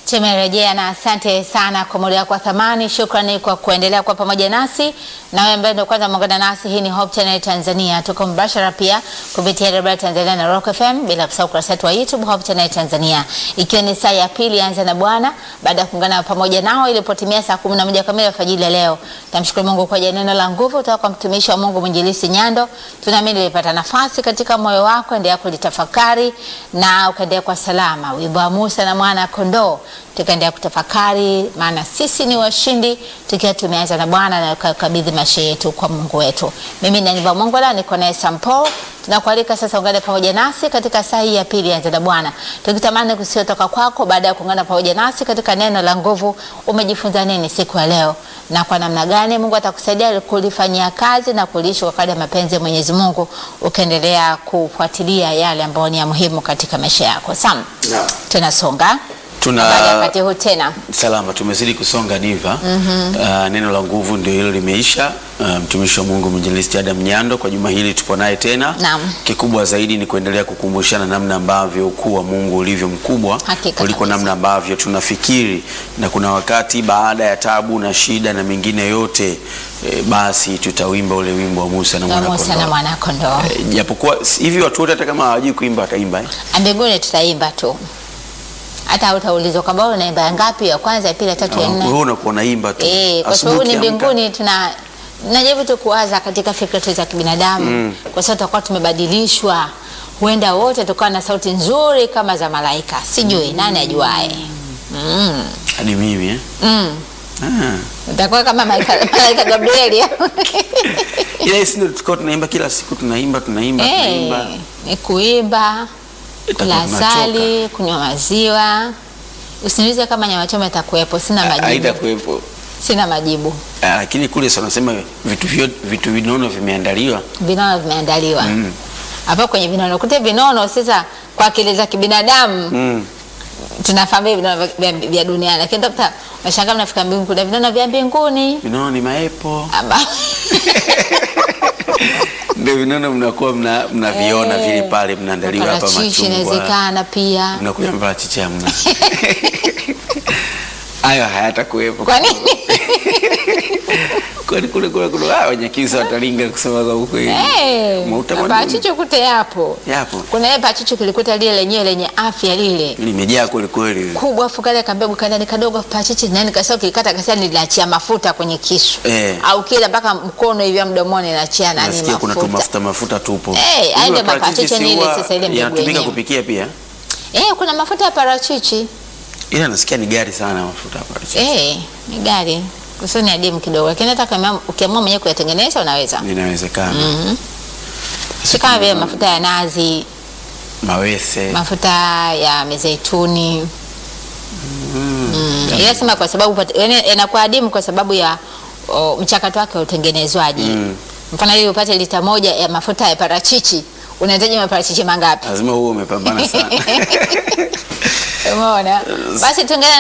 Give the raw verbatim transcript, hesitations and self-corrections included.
Tumerejea na asante sana kwa muda wako wa thamani. Shukrani kwa kuendelea kwa pamoja nasi. Na wewe ambaye ndio kwanza umeungana nasi, hii ni Hope Channel Tanzania. Tuko mbashara pia kupitia Radio Tanzania na Rock F M, bila kusahau kurasa yetu ya YouTube Hope Channel Tanzania. Ikiwa ni saa ya pili anza na Bwana, baada ya kuungana pamoja nao ilipotimia saa kumi na moja kamili alfajiri leo. Tamshukuru Mungu kwa neno la nguvu kutoka kwa mtumishi wa Mungu Mwinjilisti Nyando. Tunaamini ulipata nafasi katika moyo wako, endelea kulitafakari na ukaendelea kwa salama. Wimbo wa Musa na mwana kondoo tukaendelea kutafakari, maana sisi ni washindi tukiwa tumeanza na Bwana na kukabidhi maisha yetu kwa Mungu wetu. Mimi ni Aniva Mongola, niko naye Sampo. Tunakualika sasa ungane pamoja nasi katika saa hii ya pili anza na Bwana. Tukitamani kusiotoka kwako baada ya kuungana pamoja nasi katika neno la nguvu. Umejifunza nini siku ya leo? Na kwa namna gani Mungu atakusaidia kulifanyia kazi na kuliishi kwa kadri ya mapenzi ya Mwenyezi Mungu, ukaendelea kufuatilia yale ambayo ni ya muhimu katika maisha yako. Sam, no. Tunasonga Tuna wakati huu tena salama, tumezidi kusonga Niva. mm -hmm. Uh, neno la nguvu ndio hilo limeisha. Uh, mtumishi wa Mungu Mwinjilisti Adam Nyando kwa juma hili tupo naye tena. Naam. Kikubwa zaidi ni kuendelea kukumbushana namna ambavyo ukuu wa Mungu ulivyo mkubwa kuliko namna ambavyo tunafikiri, na kuna wakati baada ya tabu na shida na mengine yote e, basi tutawimba ule wimbo wa Musa na mwana kondoo. Musa na mwana kondoo. E, japokuwa hivi watu wote hata kama hawajui kuimba wataimba. Eh? Mbinguni tutaimba tu. Hata utaulizwa kwamba wewe unaimba ngapi, ya kwanza, ya pili, ya tatu, ya nne. Wewe unakuwa unaimba tu. Eh, kwa sababu ni mbinguni tuna najaribu tu kuwaza katika fikra za kibinadamu. Mm. Kwa sababu tutakuwa tumebadilishwa. Huenda wote tukawa na sauti nzuri kama za malaika. Sijui mm. nani ajuae. Mm. Hadi mimi eh. Mm. Ah. Utakuwa kama malaika Gabrieli. Ile sisi tukao tunaimba kila siku, tunaimba tunaimba hey, tunaimba. Ni kuimba, kula asali, kunywa maziwa. Usiniulize kama nyama choma itakuwepo, sina majibu. Haitakuwepo. Sina majibu. Lakini kule sana nasema vitu vyote, vitu vinono vimeandaliwa. Vinono vimeandaliwa. Mm. Hapo kwenye vinono, kute vinono sasa kwa akili za kibinadamu. Mm. Tunafahamu vinono vya dunia, lakini dokta unashangaa mnafika mbinguni kuna vinono vya mbinguni. Vinono ni maepo. Aba. Ndio vinono mnakuwa mna mnaviona hey, vile pale mnaandaliwa hapa machungwa. Parachichi inawezekana pia. Mnakuja parachichi hamna. Hayo hayatakuwepo. Kwa nini? Kwani kule kule kule hao Nyakiza watalinga kusema za ukweli. Eh. Parachichi kute yapo. Yapo. Kuna ile parachichi kilikuta lile lenyewe lenye afya lile. Limejaa kule kweli. Kubwa fukale kambegu kandani kadogo parachichi nani kasao kilikata kasa niliachia mafuta kwenye kisu. Eh. Au kile mpaka mkono hivi mdomoni naachia nani mafuta. Nasikia kuna tu mafuta mafuta tupo. Eh, aende parachichi ni ile sasa ile mbegu. Yanatumika kupikia pia? Eh, kuna mafuta ya parachichi. Ila nasikia ni gari sana mafuta ya parachichi. Eh, ni gari. Kusoni ni adimu kidogo, lakini hata kama ukiamua mwenyewe kuyatengeneza unaweza. Inawezekana. Mhm. Si kama vile mafuta ya nazi, mawese, mafuta ya mizeituni. Mm. Mm. Ila sema kwa sababu yanakuwa adimu kwa sababu ya o, mchakato wake wa utengenezwaji. Mm. Mfano ili upate lita moja ya mafuta ya parachichi, unahitaji maparachichi mangapi? Lazima huo umepambana sana. Umeona? Basi tuungane